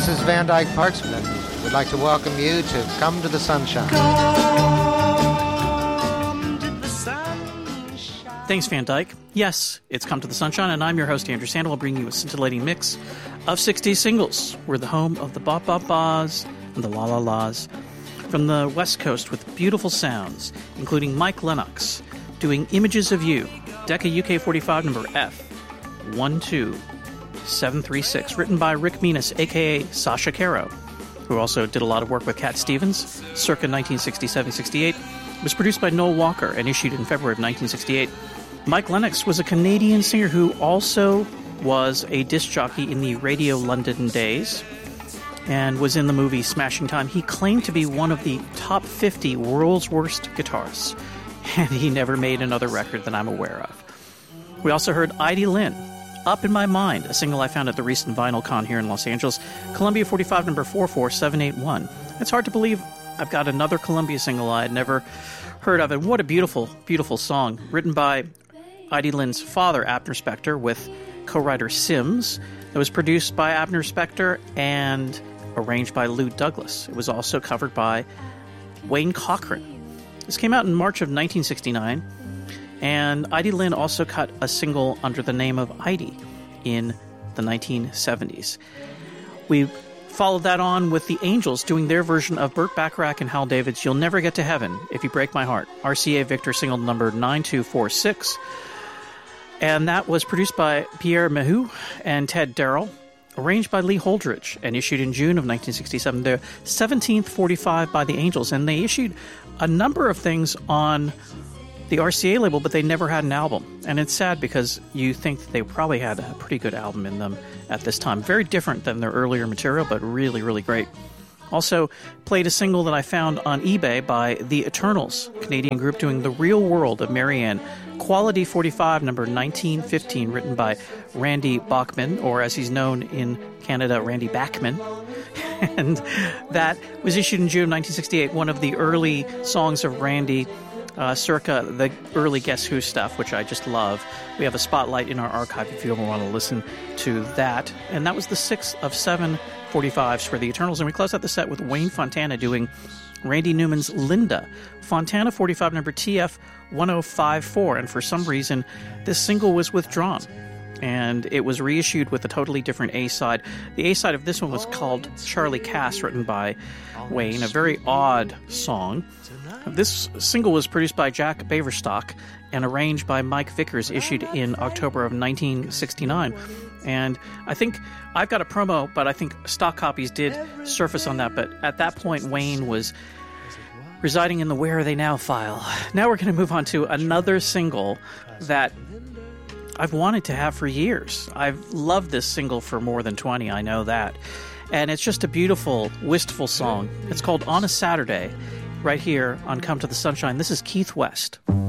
This is Van Dyke Parksman. We'd like to welcome you to Come to the Sunshine. Come to the sunshine. Thanks, Van Dyke. Yes, it's Come to the Sunshine, and I'm your host, Andrew Sandoval, bringing you a scintillating mix of 60s singles. We're the home of the Bop Bop Bahs and the La La Las. From the West Coast with beautiful sounds, including Mike Lennox doing Images of You, Decca UK 45 number F12736, written by Rick Menas, a.k.a. Sasha Caro, who also did a lot of work with Cat Stevens, circa 1967-68. It was produced by Noel Walker and issued in February of 1968. Mike Lennox was a Canadian singer who also was a disc jockey in the Radio London days and was in the movie Smashing Time. He claimed to be one of the top 50 world's worst guitarists, and he never made another record that I'm aware of. We also heard Idie Lynn, Up in My Mind, a single I found at the recent Vinyl Con here in Los Angeles, Columbia 45 number 44781. It's hard to believe I've got another Columbia single I had never heard of, and what a beautiful, beautiful song, written by Idie Lynn's father, Abner Spector, with co-writer Sims. It was produced by Abner Spector and arranged by Lou Douglas. It was also covered by Wayne Cochran. This came out in March of 1969, and Idie Lynn also cut a single under the name of Idie in the 1970s. We followed that on with the Angels doing their version of Burt Bacharach and Hal David's You'll Never Get to Heaven If You Break My Heart, RCA Victor single number 9246. And that was produced by Pierre Mehu and Ted Darrell, arranged by Lee Holdridge, and issued in June of 1967, the 17th 45 by the Angels. And they issued a number of things on the RCA label, but they never had an album. And it's sad because you think that they probably had a pretty good album in them at this time. Very different than their earlier material, but really, really great. Also played a single that I found on eBay by The Eternals, Canadian group doing The Real World of Marianne, Quality 45, number 1915, written by Randy Bachman, or as he's known in Canada, Randy Bachman. And that was issued in June 1968, one of the early songs of Randy, circa the early Guess Who stuff, which I just love. We have a spotlight in our archive if you ever want to listen to that. And that was the 6th of 7 45s for the Eternals. And we close out the set with Wayne Fontana doing Randy Newman's Linda, Fontana 45 number TF 1054. And for some reason, this single was withdrawn, and it was reissued with a totally different A-side. The A-side of this one was called Charlie Cass, written by Wayne, a very odd song. This single was produced by Jack Baverstock and arranged by Mike Vickers, issued in October of 1969. And I think I've got a promo, but I think stock copies did surface on that. But at that point, Wayne was residing in the Where Are They Now file. Now we're going to move on to another single that I've wanted to have for years. I've loved this single for more than 20, I know that. And it's just a beautiful, wistful song. It's called On a Saturday, right here on Come to the Sunshine. This is Keith West.